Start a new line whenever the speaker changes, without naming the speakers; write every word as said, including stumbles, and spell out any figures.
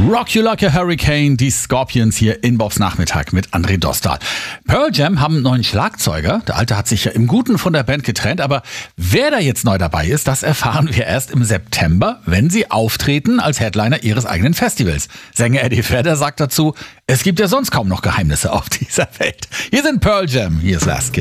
Rock You Like a Hurricane, die Scorpions hier in Bobs Nachmittag mit André Dostal. Pearl Jam haben einen neuen Schlagzeuger. Der alte hat sich ja im Guten von der Band getrennt, aber wer da jetzt neu dabei ist, das erfahren wir erst im September, wenn sie auftreten als Headliner ihres eigenen Festivals. Sänger Eddie Vedder sagt dazu, es gibt ja sonst kaum noch Geheimnisse auf dieser Welt. Hier sind Pearl Jam, hier ist Last Kiss.